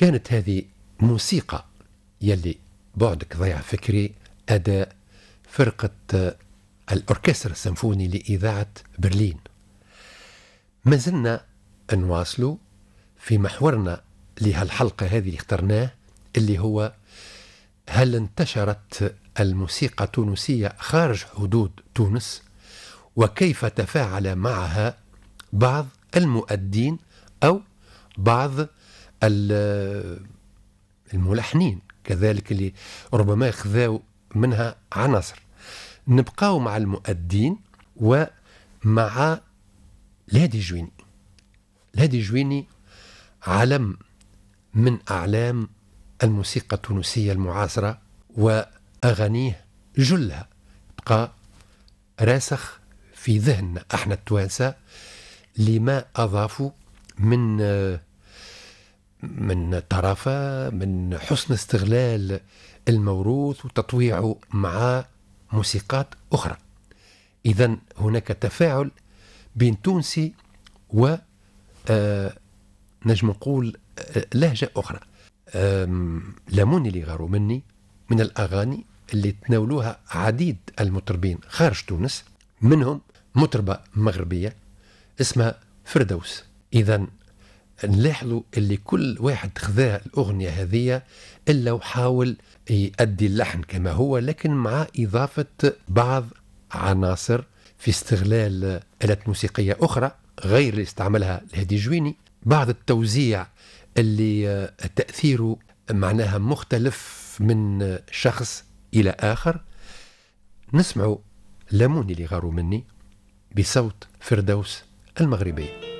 كانت هذه موسيقى يلي بعدك ضيع فكري أداء فرقة الأوركسترا السيمفوني لإذاعة برلين. ما زلنا نواصلوا في محورنا لهالحلقة هذه اللي اخترناه، اللي هو هل انتشرت الموسيقى التونسية خارج حدود تونس، وكيف تفاعل معها بعض المؤدين أو بعض الملحنين كذلك اللي ربما يخذوا منها عناصر. نبقاو مع المؤدين ومع الهادي الجويني. الهادي الجويني علم من أعلام الموسيقى التونسية المعاصرة، وأغانيه جلها بقى راسخ في ذهننا احنا التوانسة لما أضافوا من طرافة، من حسن استغلال الموروث وتطويعه مع موسيقات أخرى. إذن هناك تفاعل بين تونسي و نجم نقول لهجة أخرى. لموني اللي غاروا مني من الأغاني اللي تناولوها عديد المطربين خارج تونس، منهم مطربة مغربية اسمها فردوس. إذن نلاحظوا اللي كل واحد خذا الأغنية هذه إلا وحاول يؤدي اللحن كما هو، لكن مع إضافة بعض عناصر في استغلال آلات موسيقية أخرى غير اللي استعملها الهادي الجويني، بعض التوزيع اللي تأثيره معناها مختلف من شخص إلى آخر. نسمعوا لموني اللي غاروا مني بصوت فردوس المغربية.